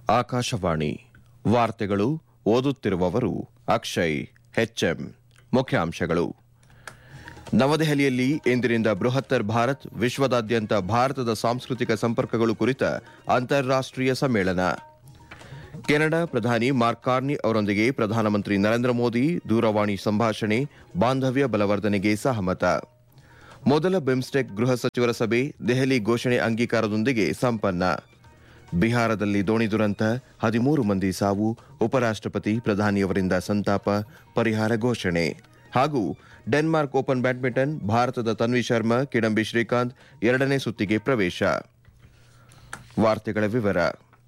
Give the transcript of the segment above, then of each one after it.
ಆಕಾಶವಾಣಿ ವಾರ್ತೆಗಳು ಓದುತ್ತಿರುವವರು ಅಕ್ಷಯ್ ಹೆಚ್ಎಂ. ಮುಖ್ಯಾಂಶಗಳು. ನವದೆಹಲಿಯಲ್ಲಿ ಇಂದಿನಿಂದ ಬೃಹತ್ತರ್ ಭಾರತ್ ವಿಶ್ವದಾದ್ಯಂತ ಭಾರತದ ಸಾಂಸ್ಕೃತಿಕ ಸಂಪರ್ಕಗಳು ಕುರಿತ ಅಂತಾರಾಷ್ಟೀಯ ಸಮ್ಮೇಳನ. ಕೆನಡಾ ಪ್ರಧಾನಿ ಮಾರ್ಕ್ ಕಾರ್ನಿ ಅವರೊಂದಿಗೆ ಪ್ರಧಾನಮಂತ್ರಿ ನರೇಂದ್ರ ಮೋದಿ ದೂರವಾಣಿ ಸಂಭಾಷಣೆ, ಬಾಂಧವ್ಯ ಬಲವರ್ಧನೆಗೆ ಸಹಮತ. ಮೊದಲ ಬಿಮ್ಸ್ಟೆಕ್ ಗೃಹ ಸಚಿವರ ಸಭೆ ದೆಹಲಿ ಘೋಷಣೆ ಅಂಗೀಕಾರದೊಂದಿಗೆ ಸಂಪನ್ನ. ಬಿಹಾರದಲ್ಲಿ ದೋಣಿ ದುರಂತ, 13 ಮಂದಿ ಸಾವು, ಉಪರಾಷ್ಟಪತಿ ಪ್ರಧಾನಿಯವರಿಂದ ಸಂತಾಪ, ಪರಿಹಾರ ಘೋಷಣೆ. ಹಾಗೂ ಡೆನ್ಮಾರ್ಕ್ ಓಪನ್ ಬ್ಯಾಡ್ಮಿಂಟನ್, ಭಾರತದ ತನ್ವಿ ಶರ್ಮಾ, ಕಿಡಂಬಿ ಶ್ರೀಕಾಂತ್ ಎರಡನೇ ಸುತ್ತಿಗೆ ಪ್ರವೇಶ. ವಾರ್ತೆಗಳ ವಿವರ.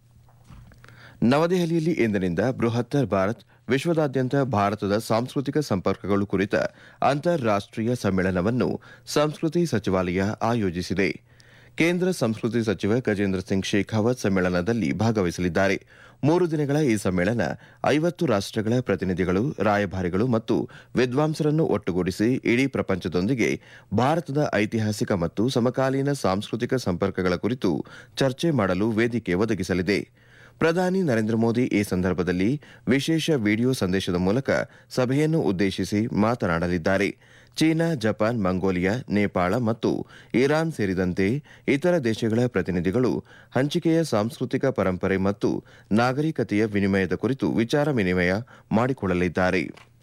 ನವದೆಹಲಿಯಲ್ಲಿ ಇಂದಿನಿಂದ ಬೃಹತ್ತರ್ ಭಾರತ್ ವಿಶ್ವದಾದ್ಯಂತ ಭಾರತದ ಸಾಂಸ್ಕೃತಿಕ ಸಂಪರ್ಕಗಳು ಕುರಿತ ಅಂತಾರಾಷ್ಟೀಯ ಸಮ್ಮೇಳನವನ್ನು ಸಂಸ್ಕೃತಿ ಸಚಿವಾಲಯ ಆಯೋಜಿಸಿದೆ. ಕೇಂದ್ರ ಸಂಸ್ಕೃತಿ ಸಚಿವ ಗಜೇಂದ್ರ ಸಿಂಗ್ ಶೇಖಾವತ್ ಸಮ್ಮೇಳನದಲ್ಲಿ ಭಾಗವಹಿಸಲಿದ್ದಾರೆ. 3 ದಿನಗಳ ಈ ಸಮ್ಮೇಳನ 50 ರಾಷ್ಟಗಳ ಪ್ರತಿನಿಧಿಗಳು, ರಾಯಭಾರಿಗಳು ಮತ್ತು ವಿದ್ವಾಂಸರನ್ನು ಒಟ್ಟುಗೂಡಿಸಿ ಇಡೀ ಪ್ರಪಂಚದೊಂದಿಗೆ ಭಾರತದ ಐತಿಹಾಸಿಕ ಮತ್ತು ಸಮಕಾಲೀನ ಸಾಂಸ್ಕೃತಿಕ ಸಂಪರ್ಕಗಳ ಕುರಿತು ಚರ್ಚೆ ಮಾಡಲು ವೇದಿಕೆ ಒದಗಿಸಲಿದೆ. ಪ್ರಧಾನಿ ನರೇಂದ್ರ ಮೋದಿ ಈ ಸಂದರ್ಭದಲ್ಲಿ ವಿಶೇಷ ವಿಡಿಯೋ ಸಂದೇಶದ ಮೂಲಕ ಸಭೆಯನ್ನು ಉದ್ದೇಶಿಸಿ ಮಾತನಾಡಲಿದ್ದಾರೆ. ಚೀನಾ, ಜಪಾನ್, ಮಂಗೋಲಿಯಾ, ನೇಪಾಳ ಮತ್ತು ಇರಾನ್ ಸೇರಿದಂತೆ ಇತರ ದೇಶಗಳ ಪ್ರತಿನಿಧಿಗಳು ಹಂಚಿಕೆಯ ಸಾಂಸ್ಕೃತಿಕ ಪರಂಪರೆ ಮತ್ತು ನಾಗರಿಕತೆಯ ವಿನಿಮಯದ ಕುರಿತು ವಿಚಾರ ವಿನಿಮಯ ಮಾಡಿಕೊಳ್ಳಲಿದ್ದಾರೆ.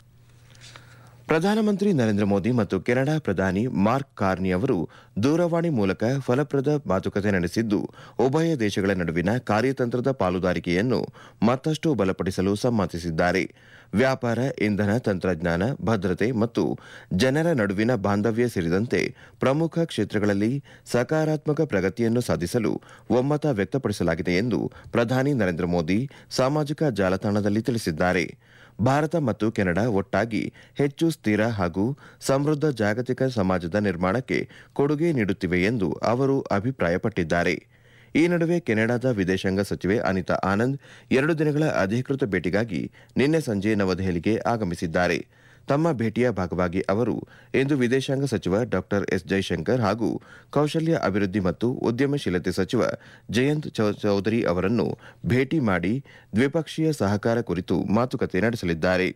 ಪ್ರಧಾನಮಂತ್ರಿ ನರೇಂದ್ರ ಮೋದಿ ಮತ್ತು ಕೆನಡಾ ಪ್ರಧಾನಿ ಮಾರ್ಕ್ ಕಾರ್ನಿ ಅವರು ದೂರವಾಣಿ ಮೂಲಕ ಫಲಪ್ರದ ಮಾತುಕತೆ ನಡೆಸಿದ್ದು, ಉಭಯ ದೇಶಗಳ ನಡುವಿನ ಕಾರ್ಯತಂತ್ರದ ಪಾಲುದಾರಿಕೆಯನ್ನು ಮತ್ತಷ್ಟು ಬಲಪಡಿಸಲು ಸಮ್ಮತಿಸಿದ್ದಾರೆ. ವ್ಯಾಪಾರ, ಇಂಧನ, ತಂತ್ರಜ್ಞಾನ, ಭದ್ರತೆ ಮತ್ತು ಜನರ ನಡುವಿನ ಬಾಂಧವ್ಯ ಸೇರಿದಂತೆ ಪ್ರಮುಖ ಕ್ಷೇತ್ರಗಳಲ್ಲಿ ಸಕಾರಾತ್ಮಕ ಪ್ರಗತಿಯನ್ನು ಸಾಧಿಸಲು ಒಮ್ಮತ ವ್ಯಕ್ತಪಡಿಸಲಾಗಿದೆ ಎಂದು ಪ್ರಧಾನಿ ನರೇಂದ್ರ ಮೋದಿ ಸಾಮಾಜಿಕ ಜಾಲತಾಣದಲ್ಲಿ ತಿಳಿಸಿದ್ದಾರೆ. ಭಾರತ ಮತ್ತು ಕೆನಡಾ ಒಟ್ಟಾಗಿ ಹೆಚ್ಚು ಸ್ಥಿರ ಹಾಗೂ ಸಮೃದ್ಧ ಜಾಗತಿಕ ಸಮಾಜದ ನಿರ್ಮಾಣಕ್ಕೆ ಕೊಡುಗೆ ನೀಡುತ್ತಿವೆ ಎಂದು ಅವರು ಅಭಿಪ್ರಾಯಪಟ್ಟಿದ್ದಾರೆ. ಈ ನಡುವೆ ಕೆನಡಾದ ವಿದೇಶಾಂಗ ಸಚಿವೆ ಅನಿತಾ ಆನಂದ್ 2 ದಿನಗಳ ಅಧಿಕೃತ ಭೇಟಿಗಾಗಿ ನಿನ್ನೆ ಸಂಜೆ ನವದೆಹಲಿಗೆ ಆಗಮಿಸಿದ್ದಾರೆ. ತಮ್ಮ ಭೇಟಿಯ ಭಾಗವಾಗಿ ಅವರು ಇಂದು ವಿದೇಶಾಂಗ ಸಚಿವ ಡಾ ಎಸ್ ಜೈಶಂಕರ್ ಹಾಗೂ ಕೌಶಲ್ಯ ಅಭಿವೃದ್ಧಿ ಮತ್ತು ಉದ್ಯಮಶೀಲತೆ ಸಚಿವ ಜಯಂತ್ ಚೌಧರಿ ಅವರನ್ನು ಭೇಟಿ ಮಾಡಿ ದ್ವಿಪಕ್ಷೀಯ ಸಹಕಾರ ಕುರಿತು ಮಾತುಕತೆ ನಡೆಸಲಿದ್ದಾರೆ.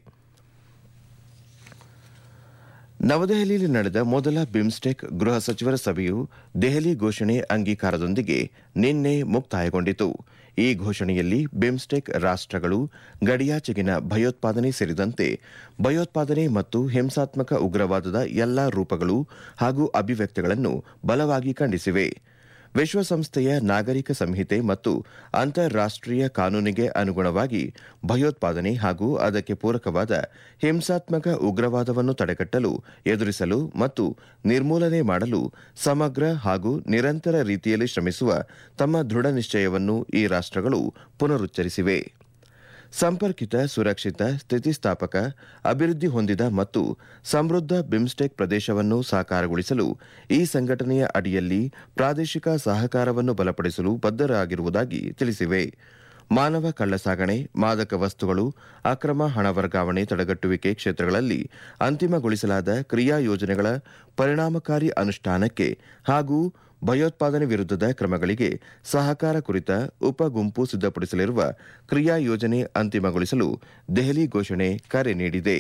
ನವದೆಹಲಿಯಲ್ಲಿ ನಡೆದ ಮೊದಲ ಬಿಮ್ಸ್ಟೆಕ್ ಗೃಹ ಸಚಿವರ ಸಭೆಯು ದೆಹಲಿ ಘೋಷಣೆ ಅಂಗೀಕಾರದೊಂದಿಗೆ ನಿನ್ನೆ ಮುಕ್ತಾಯಗೊಂಡಿತು. ಈ ಘೋಷಣೆಯಲ್ಲಿ ಬಿಮ್ಸ್ಟೆಕ್ ರಾಷ್ಟಗಳು ಗಡಿಯಾಚೆಗಿನ ಭಯೋತ್ಪಾದನೆ ಸೇರಿದಂತೆ ಭಯೋತ್ಪಾದನೆ ಮತ್ತು ಹಿಂಸಾತ್ಮಕ ಉಗ್ರವಾದದ ಎಲ್ಲಾ ರೂಪಗಳು ಹಾಗೂ ಅಭಿವ್ಯಕ್ತಿಗಳನ್ನು ಬಲವಾಗಿ ಖಂಡಿಸಿವೆ. ವಿಶ್ವಸಂಸ್ಥೆಯ ನಾಗರಿಕ ಸಂಹಿತೆ ಮತ್ತು ಅಂತಾರಾಷ್ಟೀಯ ಕಾನೂನಿಗೆ ಅನುಗುಣವಾಗಿ ಭಯೋತ್ಪಾದನೆ ಹಾಗೂ ಅದಕ್ಕೆ ಪೂರಕವಾದ ಹಿಂಸಾತ್ಮಕ ಉಗ್ರವಾದವನ್ನು ತಡೆಗಟ್ಟಲು, ಎದುರಿಸಲು ಮತ್ತು ನಿರ್ಮೂಲನೆ ಮಾಡಲು ಸಮಗ್ರ ಹಾಗೂ ನಿರಂತರ ರೀತಿಯಲ್ಲಿ ಶ್ರಮಿಸುವ ತಮ್ಮ ದೃಢ ನಿಶ್ಚಯವನ್ನು ಈ ರಾಷ್ಟಗಳು ಪುನರುಚ್ಚರಿಸಿವೆ. ಸಂಪರ್ಕಿತ, ಸುರಕ್ಷಿತ, ಸ್ಥಿತಿಸ್ಥಾಪಕ, ಅಭಿವೃದ್ಧಿ ಹೊಂದಿದ ಮತ್ತು ಸಮೃದ್ಧ ಬಿಮ್ಸ್ಟೆಕ್ ಪ್ರದೇಶವನ್ನು ಸಾಕಾರಗೊಳಿಸಲು ಈ ಸಂಘಟನೆಯ ಅಡಿಯಲ್ಲಿ ಪ್ರಾದೇಶಿಕ ಸಹಕಾರವನ್ನು ಬಲಪಡಿಸಲು ಬದ್ಧರಾಗಿರುವುದಾಗಿ ತಿಳಿಸಿವೆ. ಮಾನವ ಕಳ್ಳಸಾಗಣೆ, ಮಾದಕ ವಸ್ತುಗಳು, ಅಕ್ರಮ ಹಣ ವರ್ಗಾವಣೆ ತಡೆಗಟ್ಟುವಿಕೆ ಕ್ಷೇತ್ರಗಳಲ್ಲಿ ಅಂತಿಮಗೊಳಿಸಲಾದ ಕ್ರಿಯಾ ಯೋಜನೆಗಳ ಪರಿಣಾಮಕಾರಿ ಅನುಷ್ಠಾನಕ್ಕೆ ಹಾಗೂ ಭಯೋತ್ಪಾದನೆ ವಿರುದ್ಧದ ಕ್ರಮಗಳಿಗೆ ಸಹಕಾರ ಕುರಿತ ಉಪ ಗುಂಪು ಸಿದ್ಧಪಡಿಸಲಿರುವ ಕ್ರಿಯಾ ಯೋಜನೆ ಅಂತಿಮಗೊಳಿಸಲು ದೆಹಲಿ ಘೋಷಣೆ ಕರೆ ನೀಡಿದೆ.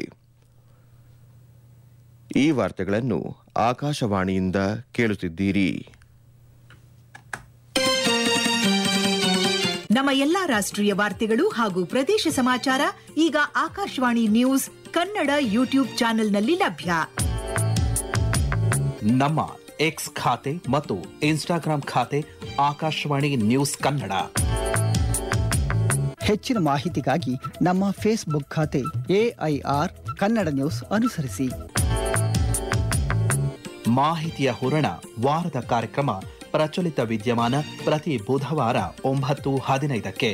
ಈ ವಾರ್ತೆಗಳನ್ನು ಆಕಾಶವಾಣಿಯಿಂದ ಕೇಳುತ್ತಿದ್ದೀರಿ. ನಮ್ಮ ಎಲ್ಲಾ ರಾಷ್ಟ್ರೀಯ ವಾರ್ತೆಗಳು ಹಾಗೂ ಪ್ರದೇಶ ಸಮಾಚಾರ ಈಗ ಆಕಾಶವಾಣಿ ನ್ಯೂಸ್ ಕನ್ನಡ ಯೂಟ್ಯೂಬ್ ಚಾನೆಲ್ನಲ್ಲಿ ಲಭ್ಯ. ನಮ್ಮ ಎಕ್ಸ್ ಖಾತೆ ಮತ್ತು ಇನ್ಸ್ಟಾಗ್ರಾಂ ಖಾತೆ ಆಕಾಶವಾಣಿ ನ್ಯೂಸ್ ಕನ್ನಡ. ಹೆಚ್ಚಿನ ಮಾಹಿತಿಗಾಗಿ ನಮ್ಮ ಫೇಸ್ಬುಕ್ ಖಾತೆ AIR ಕನ್ನಡ ನ್ಯೂಸ್ ಅನುಸರಿಸಿ. ಮಾಹಿತಿಯ ಹೂರಣ ವಾರದ ಕಾರ್ಯಕ್ರಮ ಪ್ರಚಲಿತ ವಿದ್ಯಮಾನ ಪ್ರತಿ ಬುಧವಾರ 9:15ಕ್ಕೆ.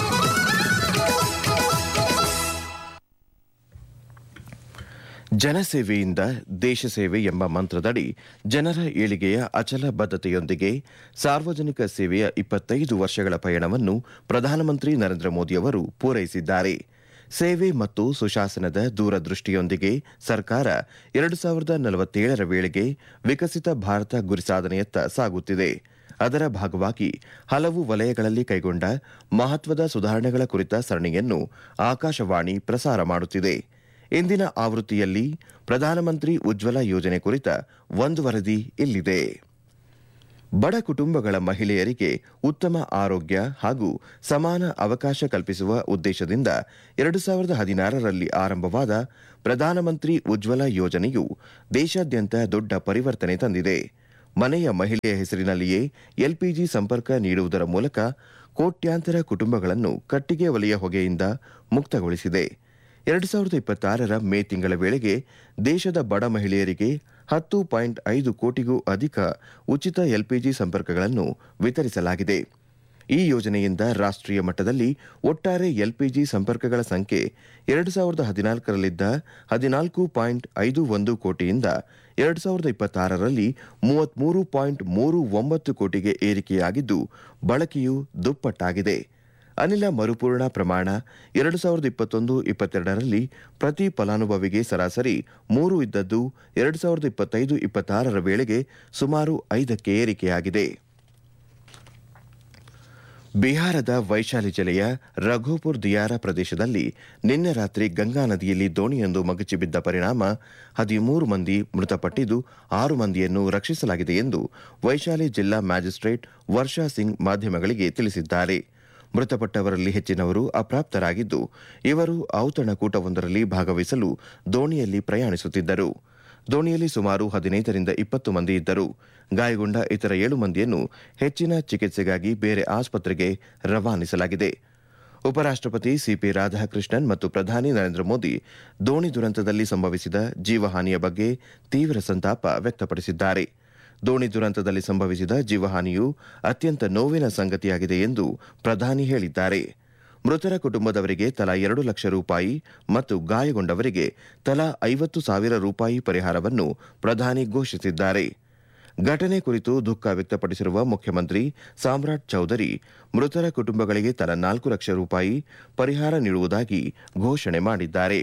ಜನಸೇವೆಯಿಂದ ದೇಶ ಸೇವೆ ಎಂಬ ಮಂತ್ರದಡಿ ಜನರ ಏಳಿಗೆಯ ಅಚಲ ಬದ್ಧತೆಯೊಂದಿಗೆ ಸಾರ್ವಜನಿಕ ಸೇವೆಯ 25 ವರ್ಷಗಳ ಪಯಣವನ್ನು ಪ್ರಧಾನಮಂತ್ರಿ ನರೇಂದ್ರ ಮೋದಿ ಅವರು ಪೂರೈಸಿದ್ದಾರೆ. ಸೇವೆ ಮತ್ತು ಸುಶಾಸನದ ದೂರದೃಷ್ಟಿಯೊಂದಿಗೆ ಸರ್ಕಾರ 2047ರ ವೇಳೆಗೆ ವಿಕಸಿತ ಭಾರತ ಗುರಿ ಸಾಧನೆಯತ್ತ ಸಾಗುತ್ತಿದೆ. ಅದರ ಭಾಗವಾಗಿ ಹಲವು ವಲಯಗಳಲ್ಲಿ ಕೈಗೊಂಡ ಮಹತ್ವದ ಸುಧಾರಣೆಗಳ ಕುರಿತ ಸರಣಿಯನ್ನು ಆಕಾಶವಾಣಿ ಪ್ರಸಾರ ಮಾಡುತ್ತಿದೆ. ಇಂದಿನ ಆವೃತ್ತಿಯಲ್ಲಿ ಪ್ರಧಾನಮಂತ್ರಿ ಉಜ್ವಲ ಯೋಜನೆ ಕುರಿತ ಒಂದು ವರದಿ ಇಲ್ಲಿದೆ. ಬಡ ಕುಟುಂಬಗಳ ಮಹಿಳೆಯರಿಗೆ ಉತ್ತಮ ಆರೋಗ್ಯ ಹಾಗೂ ಸಮಾನ ಅವಕಾಶ ಕಲ್ಪಿಸುವ ಉದ್ದೇಶದಿಂದ 2016ರಲ್ಲಿ ಆರಂಭವಾದ ಪ್ರಧಾನಮಂತ್ರಿ ಉಜ್ವಲ ಯೋಜನೆಯು ದೇಶಾದ್ಯಂತ ದೊಡ್ಡ ಪರಿವರ್ತನೆ ತಂದಿದೆ. ಮನೆಯ ಮಹಿಳೆಯ ಹೆಸರಿನಲ್ಲಿಯೇ ಎಲ್ಪಿಜಿ ಸಂಪರ್ಕ ನೀಡುವುದರ ಮೂಲಕ ಕೋಟ್ಯಾಂತರ ಕುಟುಂಬಗಳನ್ನು ಕಟ್ಟಿಗೆ ಒಲೆಯ ಹೊಗೆಯಿಂದ ಮುಕ್ತಗೊಳಿಸಿದೆ. 2026ರ ಮೇ ತಿಂಗಳ ವೇಳೆಗೆ ದೇಶದ ಬಡ ಮಹಿಳೆಯರಿಗೆ 10.5 ಕೋಟಿಗೂ ಅಧಿಕ ಉಚಿತ ಎಲ್ಪಿಜಿ ಸಂಪರ್ಕಗಳನ್ನು ವಿತರಿಸಲಾಗಿದೆ. ಈ ಯೋಜನೆಯಿಂದ ರಾಷ್ಟ್ರೀಯ ಮಟ್ಟದಲ್ಲಿ ಒಟ್ಟಾರೆ ಎಲ್ಪಿಜಿ ಸಂಪರ್ಕಗಳ ಸಂಖ್ಯೆ 2014ರಲ್ಲಿದ್ದ 14.51 ಕೋಟಿಯಿಂದ 2026ರಲ್ಲಿ 33.39 ಕೋಟಿಗೆ ಏರಿಕೆಯಾಗಿದ್ದು ಬಳಕೆಯು ದುಪ್ಪಟ್ಟಾಗಿದೆ. ಅನಿಲ ಮರುಪೂರಣ ಪ್ರಮಾಣ 2021-22ರಲ್ಲಿ ಪ್ರತಿ ಫಲಾನುಭವಿಗೆ ಸರಾಸರಿ 3 ಇದ್ದದ್ದು 2025-26ರ ವೇಳೆಗೆ ಸುಮಾರು 5ಕ್ಕೆ ಏರಿಕೆಯಾಗಿದೆ. ಬಿಹಾರದ ವೈಶಾಲಿ ಜಿಲ್ಲೆಯ ರಘೋಪುರ್ ದಿಯಾರ ಪ್ರದೇಶದಲ್ಲಿ ನಿನ್ನೆ ರಾತ್ರಿ ಗಂಗಾ ನದಿಯಲ್ಲಿ ದೋಣಿಯೊಂದು ಮಗುಚಿ ಬಿದ್ದ ಪರಿಣಾಮ 13 ಮಂದಿ ಮೃತಪಟ್ಟಿದ್ದು 6 ಮಂದಿಯನ್ನು ರಕ್ಷಿಸಲಾಗಿದೆ ಎಂದು ವೈಶಾಲಿ ಜಿಲ್ಲಾ ಮ್ಯಾಜಿಸ್ಟ್ರೇಟ್ ವರ್ಷಾ ಸಿಂಗ್ ಮಾಧ್ಯಮಗಳಿಗೆ ತಿಳಿಸಿದ್ದಾರೆ. ಮೃತಪಟ್ಟವರಲ್ಲಿ ಹೆಚ್ಚಿನವರು ಅಪ್ರಾಪ್ತರಾಗಿದ್ದು, ಇವರು ಔತಣಕೂಟವೊಂದರಲ್ಲಿ ಭಾಗವಹಿಸಲು ದೋಣಿಯಲ್ಲಿ ಪ್ರಯಾಣಿಸುತ್ತಿದ್ದರು. ದೋಣಿಯಲ್ಲಿ ಸುಮಾರು 15ರಿಂದ 20 ಮಂದಿ ಇದ್ದರು. ಗಾಯಗೊಂಡ ಇತರ 7 ಮಂದಿಯನ್ನು ಹೆಚ್ಚಿನ ಚಿಕಿತ್ಸೆಗಾಗಿ ಬೇರೆ ಆಸ್ಪತ್ರೆಗೆ ರವಾನಿಸಲಾಗಿದೆ. ಉಪರಾಷ್ಟ್ರಪತಿ ಸಿಪಿ ರಾಧಾಕೃಷ್ಣನ್ ಮತ್ತು ಪ್ರಧಾನಿ ನರೇಂದ್ರ ಮೋದಿ ದೋಣಿ ದುರಂತದಲ್ಲಿ ಸಂಭವಿಸಿದ ಜೀವಹಾನಿಯ ಬಗ್ಗೆ ತೀವ್ರ ಸಂತಾಪ ವ್ಯಕ್ತಪಡಿಸಿದ್ದಾರೆ. ದೋಣಿ ದುರಂತದಲ್ಲಿ ಸಂಭವಿಸಿದ ಜೀವಹಾನಿಯು ಅತ್ಯಂತ ನೋವಿನ ಸಂಗತಿಯಾಗಿದೆ ಎಂದು ಪ್ರಧಾನಿ ಹೇಳಿದ್ದಾರೆ. ಮೃತರ ಕುಟುಂಬದವರಿಗೆ ತಲಾ 2 ಲಕ್ಷ ರೂಪಾಯಿ ಮತ್ತು ಗಾಯಗೊಂಡವರಿಗೆ ತಲಾ 50,000 ರೂಪಾಯಿ ಪರಿಹಾರವನ್ನು ಪ್ರಧಾನಿ ಘೋಷಿಸಿದ್ದಾರೆ. ಘಟನೆ ಕುರಿತು ದುಃಖ ವ್ಯಕ್ತಪಡಿಸಿರುವ ಮುಖ್ಯಮಂತ್ರಿ ಸಾಮ್ರಾಟ್ ಚೌಧರಿ ಮೃತರ ಕುಟುಂಬಗಳಿಗೆ ತಲಾ 4 ಲಕ್ಷ ರೂಪಾಯಿ ಪರಿಹಾರ ನೀಡುವುದಾಗಿ ಘೋಷಣೆ ಮಾಡಿದ್ದಾರೆ.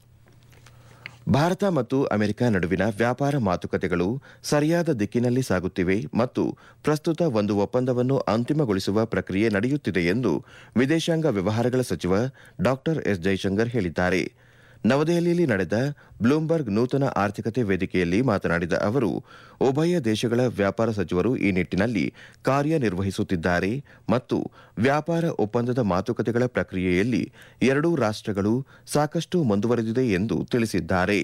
ಭಾರತ ಮತ್ತು ಅಮೆರಿಕ ನಡುವಿನ ವ್ಯಾಪಾರ ಮಾತುಕತೆಗಳು ಸರಿಯಾದ ದಿಕ್ಕಿನಲ್ಲಿ ಸಾಗುತ್ತಿವೆ ಮತ್ತು ಪ್ರಸ್ತುತ ಒಂದು ಒಪ್ಪಂದವನ್ನು ಅಂತಿಮಗೊಳಿಸುವ ಪ್ರಕ್ರಿಯೆ ನಡೆಯುತ್ತಿದೆ ಎಂದು ವಿದೇಶಾಂಗ ವ್ಯವಹಾರಗಳ ಸಚಿವ ಡಾ ಎಸ್ ಜೈಶಂಕರ್ ಹೇಳಿದ್ದಾರೆ. ನವದೆಹಲಿಯಲ್ಲಿ ನಡೆದ ಬ್ಲೂಮ್ಬರ್ಗ್ ನೂತನ ಆರ್ಥಿಕತೆ ವೇದಿಕೆಯಲ್ಲಿ ಮಾತನಾಡಿದ ಅವರು, ಉಭಯ ದೇಶಗಳ ವ್ಯಾಪಾರ ಸಚಿವರು ಈ ನಿಟ್ಟಿನಲ್ಲಿ ಕಾರ್ಯನಿರ್ವಹಿಸುತ್ತಿದ್ದಾರೆ ಮತ್ತು ವ್ಯಾಪಾರ ಒಪ್ಪಂದದ ಮಾತುಕತೆಗಳ ಪ್ರಕ್ರಿಯೆಯಲ್ಲಿ ಎರಡೂ ರಾಷ್ಟ್ರಗಳು ಸಾಕಷ್ಟು ಮುಂದುವರೆದಿದೆ ಎಂದು ತಿಳಿಸಿದ್ದಾರೆ.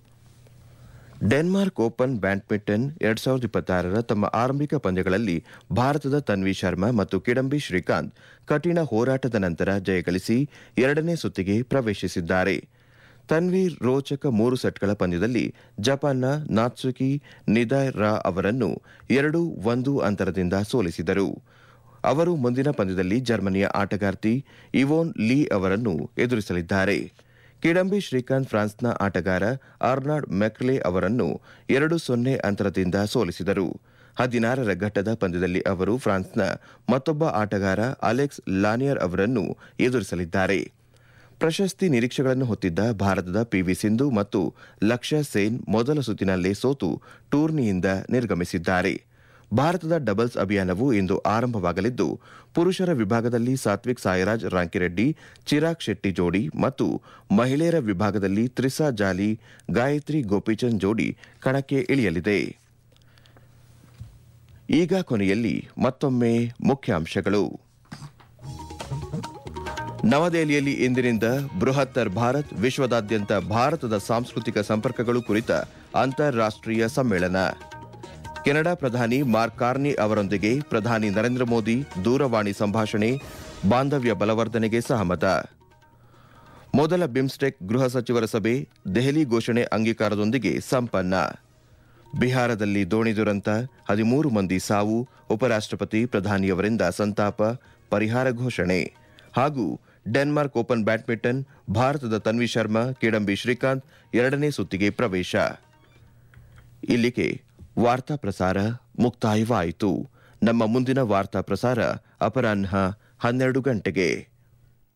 ಡೆನ್ಮಾರ್ಕ್ ಓಪನ್ ಬ್ಯಾಡ್ಮಿಂಟನ್ 2026ರ ತಮ್ಮ ಆರಂಭಿಕ ಪಂದ್ಯಗಳಲ್ಲಿ ಭಾರತದ ತನ್ವಿ ಶರ್ಮಾ ಮತ್ತು ಕಿಡಂಬಿ ಶ್ರೀಕಾಂತ್ ಕಠಿಣ ಹೋರಾಟದ ನಂತರ ಜಯಗಳಿಸಿ 2ನೇ ಸುತ್ತಿಗೆ ಪ್ರವೇಶಿಸಿದ್ದಾರೆ. ತನ್ವಿ ರೋಚಕ 3 ಸೆಟ್ಗಳ ಪಂದ್ಯದಲ್ಲಿ ಜಪಾನ್ನ ನಾತ್ಸುಕಿ ನಿದಾಯ್-ರಾ ಅವರನ್ನು 2-1 ಅಂತರದಿಂದ ಸೋಲಿಸಿದರು. ಅವರು ಮುಂದಿನ ಪಂದ್ಯದಲ್ಲಿ ಜರ್ಮನಿಯ ಆಟಗಾರ್ತಿ ಇವೋನ್ ಲೀ ಅವರನ್ನು ಎದುರಿಸಲಿದ್ದಾರೆ. ಕಿಡಂಬಿ ಶ್ರೀಕಾಂತ್ ಫ್ರಾನ್ಸ್ನ ಆಟಗಾರ ಆರ್ನಾಲ್ಡ್ ಮೆಕ್ಲೆ ಅವರನ್ನು 2-0 ಅಂತರದಿಂದ ಸೋಲಿಸಿದರು. 16ರ ಘಟ್ಟದ ಪಂದ್ಯದಲ್ಲಿ ಅವರು ಫ್ರಾನ್ಸ್ನ ಮತ್ತೊಬ್ಬ ಆಟಗಾರ ಅಲೆಕ್ಸ್ ಲಾನಿಯರ್ ಅವರನ್ನು ಎದುರಿಸಲಿದ್ದಾರೆ. ಪ್ರಶಸ್ತಿ ನಿರೀಕ್ಷೆಗಳನ್ನು ಹೊತ್ತಿದ್ದ ಭಾರತದ ಪಿವಿ ಸಿಂಧು ಮತ್ತು ಲಕ್ಷ್ಯ ಸೇನ್ ಮೊದಲ ಸುತ್ತಿನಲ್ಲೇ ಸೋತು ಟೂರ್ನಿಯಿಂದ ನಿರ್ಗಮಿಸಿದ್ದಾರೆ. ಭಾರತದ ಡಬಲ್ಸ್ ಅಭಿಯಾನವು ಇಂದು ಆರಂಭವಾಗಲಿದ್ದು, ಪುರುಷರ ವಿಭಾಗದಲ್ಲಿ ಸಾತ್ವಿಕ್ ಸಾಯಿರಾಜ್ ರಾಂಕಿರೆಡ್ಡಿ ಚಿರಾಗ್ ಶೆಟ್ಟಿ ಜೋಡಿ ಮತ್ತು ಮಹಿಳೆಯರ ವಿಭಾಗದಲ್ಲಿ ತ್ರಿಸಾ ಜಾಲಿ ಗಾಯತ್ರಿ ಗೋಪಿಚಂದ್ ಜೋಡಿ ಕಣಕ್ಕೆ ಇಳಿಯಲಿದೆ. ಈಗ ಕೊನೆಯಲ್ಲಿ ಮತ್ತೊಮ್ಮೆ ಮುಖ್ಯಾಂಶಗಳು. ನವದೆಹಲಿಯಲ್ಲಿ ಇಂದಿನಿಂದ ಬೃಹತ್ತರ್ ಭಾರತ್ ವಿಶ್ವದಾದ್ಯಂತ ಭಾರತದ ಸಾಂಸ್ಕೃತಿಕ ಸಂಪರ್ಕಗಳು ಕುರಿತ ಅಂತಾರಾಷ್ಟ್ರೀಯ ಸಮ್ಮೇಳನ. ಕೆನಡಾ ಪ್ರಧಾನಿ ಮಾರ್ಕ್ ಕಾರ್ನಿ ಅವರೊಂದಿಗೆ ಪ್ರಧಾನಿ ನರೇಂದ್ರ ಮೋದಿ ದೂರವಾಣಿ ಸಂಭಾಷಣೆ, ಬಾಂಧವ್ಯ ಬಲವರ್ಧನೆಗೆ ಸಹಮತ. ಮೊದಲ ಬಿಮ್ಸ್ಟೆಕ್ ಗೃಹ ಸಚಿವರ ಸಭೆ, ದೆಹಲಿ ಘೋಷಣೆ ಅಂಗೀಕಾರದೊಂದಿಗೆ ಸಂಪನ್ನ. ಬಿಹಾರದಲ್ಲಿ ದೋಣಿ ದುರಂತ, 13 ಮಂದಿ ಸಾವು, ಉಪರಾಷ್ಟ್ರಪತಿ ಪ್ರಧಾನಿಯವರಿಂದ ಸಂತಾಪ, ಪರಿಹಾರ ಘೋಷಣೆ. ಹಾಗೂ ಡೆನ್ಮಾರ್ಕ್ ಓಪನ್ ಬ್ಯಾಡ್ಮಿಂಟನ್, ಭಾರತದ ತನ್ವಿ ಶರ್ಮಾ ಕಿಡಂಬಿ ಶ್ರೀಕಾಂತ್ 2ನೇ ಸುತ್ತಿಗೆ ಪ್ರವೇಶ. ಇಲ್ಲಿಗೆ ವಾರ್ತಾ ಪ್ರಸಾರ ಮುಕ್ತಾಯವಾಯಿತು. ನಮ್ಮ ಮುಂದಿನ ವಾರ್ತಾ ಪ್ರಸಾರ ಅಪರಾಹ್ನ 12 ಗಂಟೆಗೆ.